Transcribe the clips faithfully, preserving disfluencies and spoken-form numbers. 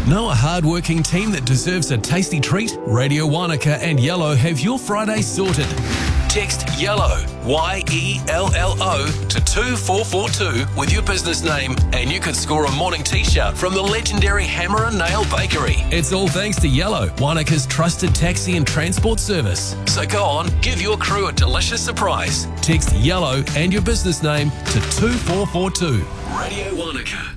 Know a hard-working team that deserves a tasty treat? Radio Wanaka and Yellow have your Friday sorted. Text YELLOW, Y E L L O, to two four four two with your business name and you could score a morning t-shirt from the legendary Hammer and Nail Bakery. It's all thanks to Yellow, Wanaka's trusted taxi and transport service. So go on, give your crew a delicious surprise. Text YELLOW and your business name to two four four two. Radio Wanaka.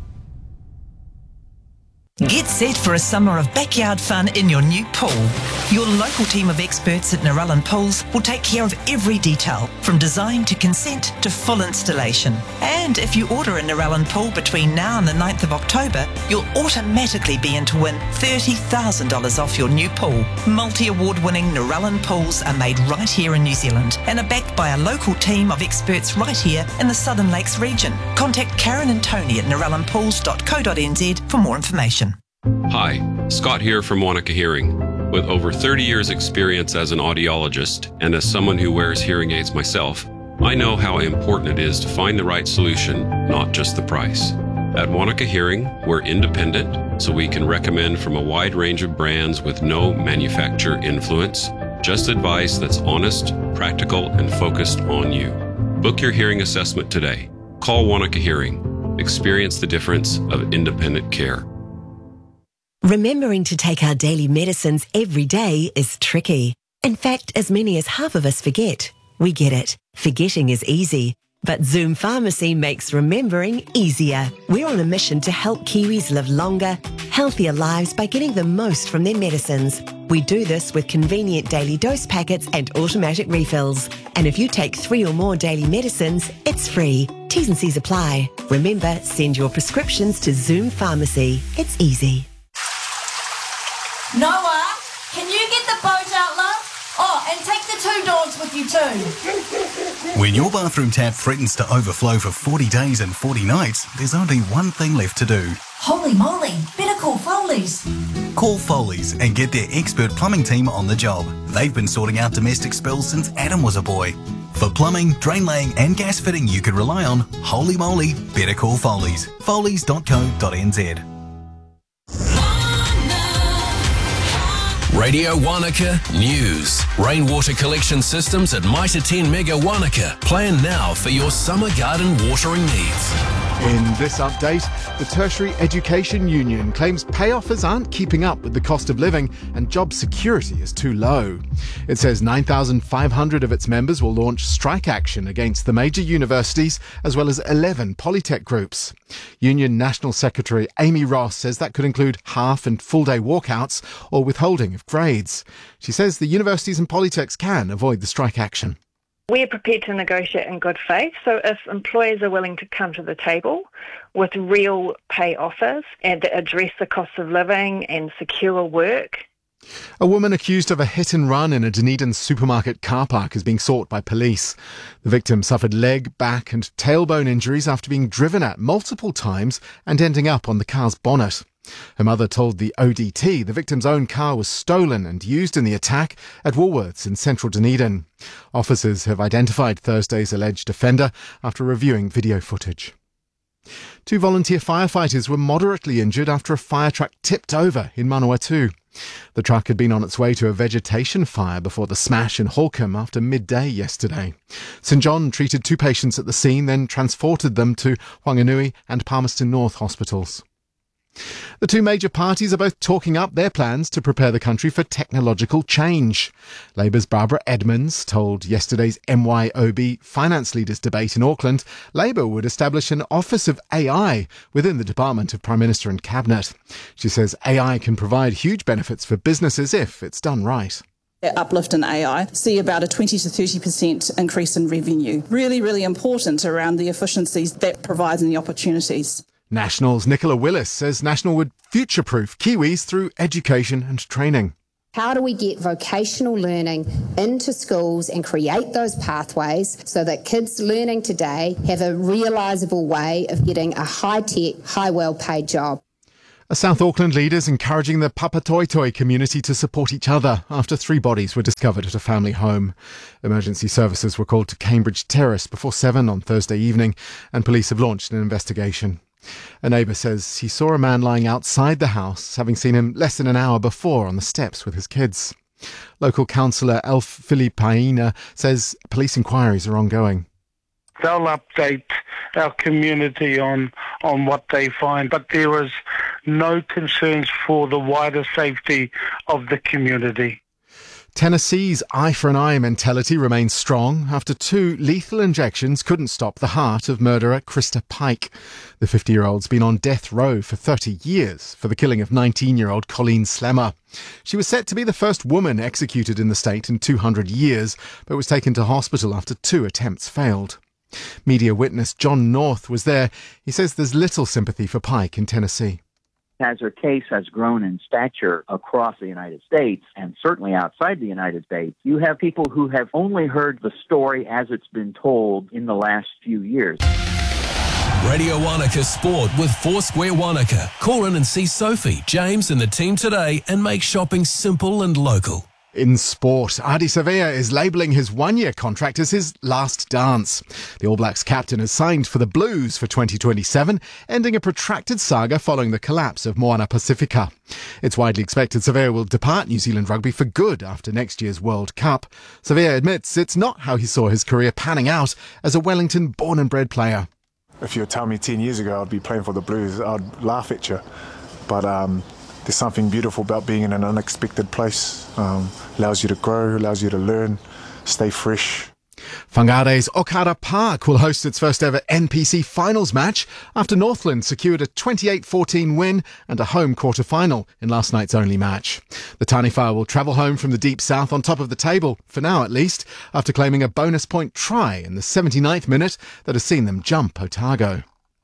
Get set for a summer of backyard fun in your new pool. Your local team of experts at Narellan Pools will take care of every detail, from design to consent to full installation. And if you order a Narellan pool between now and the ninth of October, you'll automatically be in to win thirty thousand dollars off your new pool. Multi-award winning Narellan Pools are made right here in New Zealand and are backed by a local team of experts right here in the Southern Lakes region. Contact Karen and Tony at narellan pools dot co dot n z for more information. Hi, Scott here from Wanaka Hearing. With over thirty years experience as an audiologist and as someone who wears hearing aids myself, I know how important it is to find the right solution, not just the price. At Wanaka Hearing, we're independent, so we can recommend from a wide range of brands with no manufacturer influence, just advice that's honest, practical, and focused on you. Book your hearing assessment today. Call Wanaka Hearing. Experience the difference of independent care. Remembering to take our daily medicines every day is tricky. In fact, as many as half of us forget. We get it. Forgetting is easy. But Zoom Pharmacy makes remembering easier. We're on a mission to help Kiwis live longer, healthier lives by getting the most from their medicines. We do this with convenient daily dose packets and automatic refills. And if you take three or more daily medicines, it's free. T's and C's apply. Remember, send your prescriptions to Zoom Pharmacy. It's easy. Noah, can you get the boat out, love? Oh, and take the two dogs with you too. When your bathroom tap threatens to overflow for forty days and forty nights, there's only one thing left to do. Holy moly, better call Foley's. Call Foley's and get their expert plumbing team on the job. They've been sorting out domestic spills since Adam was a boy. For plumbing, drain laying and gas fitting you can rely on, holy moly, better call Foley's. foleys dot co dot n z. Radio Wanaka News. Rainwater collection systems at Mitre ten Mega Wanaka. Plan now for your summer garden watering needs. In this update, the Tertiary Education Union claims pay offers aren't keeping up with the cost of living and job security is too low. It says nine thousand five hundred of its members will launch strike action against the major universities as well as eleven polytech groups. Union National Secretary Amy Ross says that could include half and full day walkouts or withholding of grades. She says the universities and polytechs can avoid the strike action. We're prepared to negotiate in good faith, so if employers are willing to come to the table with real pay offers and that address the cost of living and secure work. A woman accused of a hit and run in a Dunedin supermarket car park is being sought by police. The victim suffered leg, back and tailbone injuries after being driven at multiple times and ending up on the car's bonnet. Her mother told the O D T the victim's own car was stolen and used in the attack at Woolworths in central Dunedin. Officers have identified Thursday's alleged offender after reviewing video footage. Two volunteer firefighters were moderately injured after a fire truck tipped over in Manawatu. The truck had been on its way to a vegetation fire before the smash in Holcombe after midday yesterday. St John treated two patients at the scene, then transported them to Whanganui and Palmerston North hospitals. The two major parties are both talking up their plans to prepare the country for technological change. Labour's Barbara Edmonds told yesterday's M Y O B Finance Leaders debate in Auckland, Labour would establish an Office of A I within the Department of Prime Minister and Cabinet. She says A I can provide huge benefits for businesses if it's done right. That uplift in A I, see about a twenty to thirty percent increase in revenue. Really, really important around the efficiencies that provides and the opportunities. National's Nicola Willis says National would future-proof Kiwis through education and training. How do we get vocational learning into schools and create those pathways so that kids learning today have a realisable way of getting a high-tech, high well-paid job? A South Auckland leader is encouraging the Papatoetoe community to support each other after three bodies were discovered at a family home. Emergency services were called to Cambridge Terrace before seven on Thursday evening and police have launched an investigation. A neighbour says he saw a man lying outside the house, having seen him less than an hour before on the steps with his kids. Local councillor Elf Filipaina says police inquiries are ongoing. They'll update our community on, on what they find, but there is no concerns for the wider safety of the community. Tennessee's eye for an eye mentality remains strong after two lethal injections couldn't stop the heart of murderer Krista Pike. The fifty-year-old's been on death row for thirty years for the killing of nineteen-year-old Colleen Slemmer. She was set to be the first woman executed in the state in two hundred years, but was taken to hospital after two attempts failed. Media witness John North was there. He says there's little sympathy for Pike in Tennessee. As her case has grown in stature across the United States and certainly outside the United States, you have people who have only heard the story as it's been told in the last few years. Radio Wanaka Sport with Foursquare Wanaka. Call in and see Sophie, James and the team today and make shopping simple and local. In sport, Ardie Savea is labelling his one-year contract as his last dance. The All Blacks captain has signed for the Blues for twenty twenty-seven, ending a protracted saga following the collapse of Moana Pacifica. It's widely expected Savea will depart New Zealand rugby for good after next year's World Cup. Savea admits it's not how he saw his career panning out as a Wellington born and bred player. If you tell me ten years ago I'd be playing for the Blues, I'd laugh at you. But um, there's something beautiful about being in an unexpected place. Um, allows you to grow, allows you to learn, stay fresh. Whangare's Okara Park will host its first ever N P C finals match after Northland secured a twenty-eight fourteen win and a home quarter-final in last night's only match. The Taniwha will travel home from the Deep South on top of the table, for now at least, after claiming a bonus point try in the seventy-ninth minute that has seen them jump Otago.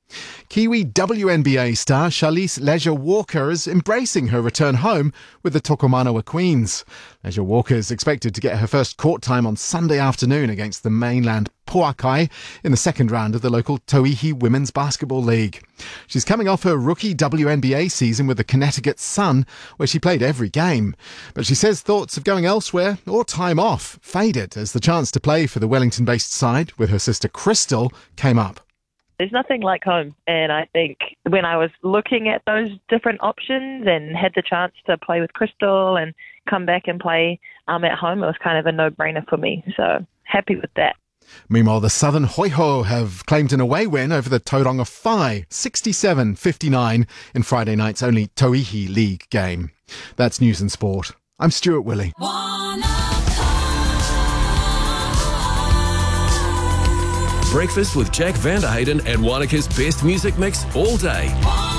Kiwi W N B A star Charlize Leisure-Walker is embracing her return home with the Tokomanawa Queens. Leisure-Walker is expected to get her first court time on Sunday afternoon against the mainland Poakai in the second round of the local Tauihi Women's Basketball League. She's coming off her rookie W N B A season with the Connecticut Sun, where she played every game. But she says thoughts of going elsewhere or time off faded as the chance to play for the Wellington-based side with her sister Crystal came up. There's nothing like home, and I think when I was looking at those different options and had the chance to play with Crystal and come back and play um, at home, it was kind of a no-brainer for me, so happy with that. Meanwhile, the Southern Hoiho have claimed an away win over the Tauranga Whai, sixty-seven fifty-nine, in Friday night's only Tauihi League game. That's News and Sport. I'm Stuart Willey. Breakfast with Jack Vanderhayden and Wanaka's best music mix all day.